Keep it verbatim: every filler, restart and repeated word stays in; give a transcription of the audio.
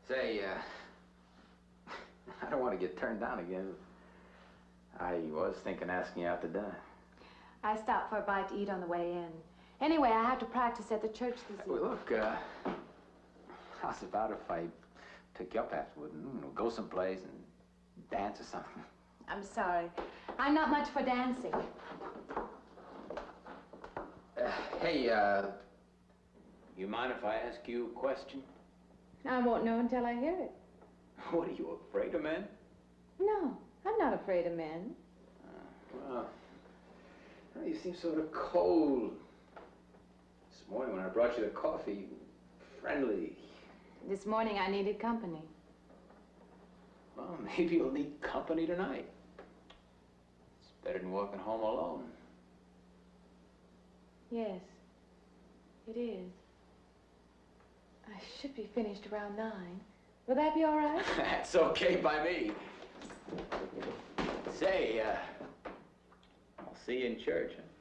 Say, uh, I don't want to get turned down again. I was thinking asking you out to dinner. I stopped for a bite to eat on the way in. Anyway, I have to practice at the church this evening. Well, look, uh, how's about if I took you up afterward and you know, go someplace and dance or something? I'm sorry. I'm not much for dancing. Uh, hey, uh, you mind if I ask you a question? I won't know until I hear it. What, are you afraid of men? No, I'm not afraid of men. Uh, well, well, you seem sort of cold. This morning when I brought you the coffee, friendly. This morning I needed company. Well, maybe you'll need company tonight. It's better than walking home alone. Yes, it is. I should be finished around nine. Will that be all right? That's okay by me. Say, uh, I'll see you in church, huh?